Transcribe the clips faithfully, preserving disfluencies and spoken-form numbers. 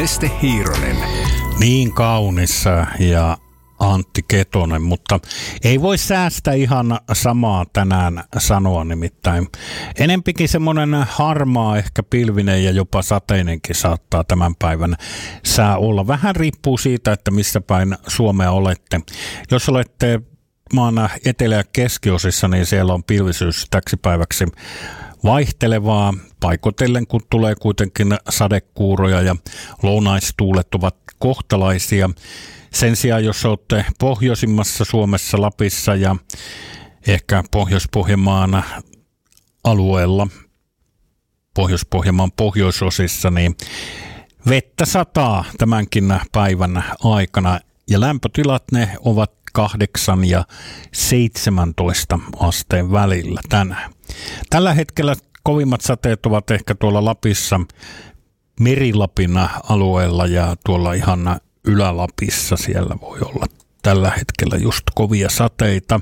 Neste Hiironen. Niin kaunis ja Antti Ketonen, mutta ei voi säästä ihan samaa tänään sanoa, nimittäin enempikin semmoinen harmaa, ehkä pilvinen ja jopa sateinenkin saattaa tämän päivän sää olla. Vähän riippuu siitä, että missä päin Suomea olette. Jos olette maan etelä- ja keskiosissa, niin siellä on pilvisyys täksi päiväksi vaihtelevaa paikotellen, kun tulee kuitenkin sadekuuroja ja lounaistuulet ovat kohtalaisia. Sen sijaan, jos olette pohjoisimmassa Suomessa, Lapissa ja ehkä Pohjois-Pohjanmaan alueella, Pohjois-Pohjanmaan pohjoisosissa, niin vettä sataa tämänkin päivän aikana ja lämpötilat ne ovat kahdeksan ja seitsemäntoista asteen välillä tänään. Tällä hetkellä kovimmat sateet ovat ehkä tuolla Lapissa, Merilapin alueella ja tuolla ihan Ylä-Lapissa siellä voi olla tällä hetkellä just kovia sateita.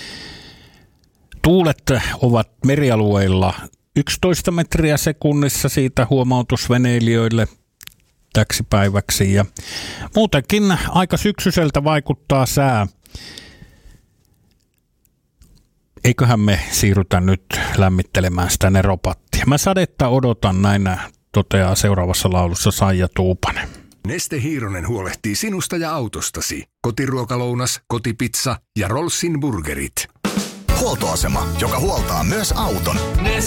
Tuulet ovat merialueilla yksitoista metriä sekunnissa, siitä huomautus veneilijöille täksi päiväksi. Ja muutenkin aika syksyiseltä vaikuttaa sää. Eiköhän me siirrytä nyt lämmittelemään sitä neropattia. Mä sadetta odotan, näin toteaa seuraavassa laulussa Saija Tuupanen. Neste Hiironen huolehtii sinusta ja autostasi. Kotiruokalounas, kotipizza ja Rollsin burgerit. Huoltoasema, joka huoltaa myös auton. Neste.